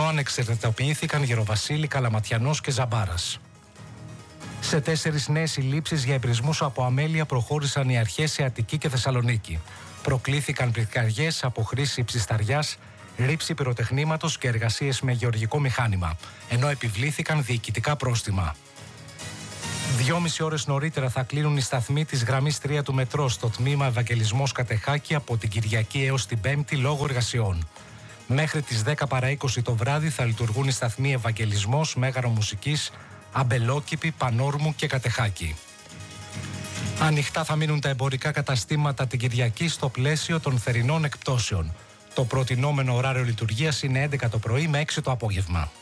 ενώ ανεξαρτητοποιήθηκαν Γεροβασίλη, Καλαματιανός και Ζαμπάρας. Σε 4 νέες συλλήψεις για εμπρισμούς από αμέλεια προχώρησαν οι αρχές σε Αττική και Θεσσαλονίκη. Προκλήθηκαν πυρκαγιές από χρήση ψισταριάς, ρήψη πυροτεχνήματος και εργασίες με γεωργικό μηχάνημα, ενώ επιβλήθηκαν διοικητικά πρόστιμα. 2,5 ώρες νωρίτερα θα κλείνουν οι σταθμοί της γραμμής 3 του μετρό στο τμήμα Ευαγγελισμός Κατεχάκη από την Κυριακή έως την Πέμπτη λόγω εργασιών. Μέχρι τις 10 παρά 20 το βράδυ θα λειτουργούν οι σταθμοί Ευαγγελισμός, Μέγαρο Μουσικής, Αμπελόκηπη, Πανόρμου και Κατεχάκη. Ανοιχτά θα μείνουν τα εμπορικά καταστήματα την Κυριακή στο πλαίσιο των θερινών εκπτώσεων. Το προτινόμενο ωράριο λειτουργίας είναι 11 το πρωί με 6 το απόγευμα.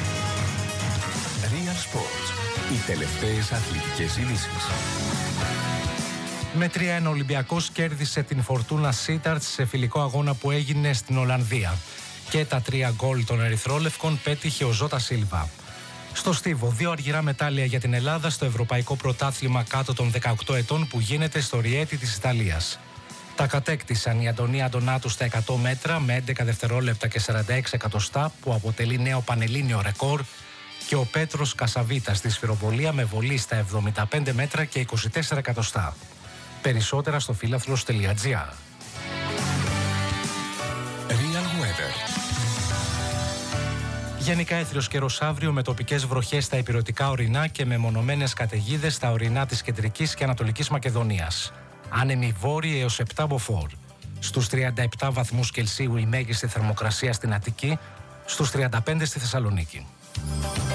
Real Sports. Οι τελευταίες αθλητικές ειδήσεις. Με 3-1 ο Ολυμπιακός κέρδισε την Φορτούνα Σίταρτς σε φιλικό αγώνα που έγινε στην Ολλανδία. Και τα 3 γκολ των ερυθρόλευκων πέτυχε ο Ζώτα Σίλβα. Στο Στίβο, 2 αργυρά μετάλλια για την Ελλάδα στο Ευρωπαϊκό Πρωτάθλημα κάτω των 18 ετών που γίνεται στο Ριέτι της Ιταλίας. Τα κατέκτησαν η Αντωνία Αντωνάτου στα 100 μέτρα με 11 δευτερόλεπτα και 46 εκατοστά που αποτελεί νέο πανελλήνιο ρεκόρ και ο Πέτρος Κασαβίτας στη σφυροβολία με βολή στα 75 μέτρα και 24 εκατοστά. Περισσότερα στο φίλαθλος.gr. Real Weather. Γενικά έθριος καιρός αύριο με τοπικές βροχές στα ηπειρωτικά ορεινά και με μονομένες καταιγίδες στα ορεινά της Κεντρικής και Ανατολικής Μακεδονίας. Άνεμη βόρειοι έως 7 μποφόρ. Στους 37 βαθμούς Κελσίου η μέγιστη θερμοκρασία στην Αττική, στους 35 στη Θεσσαλονίκη.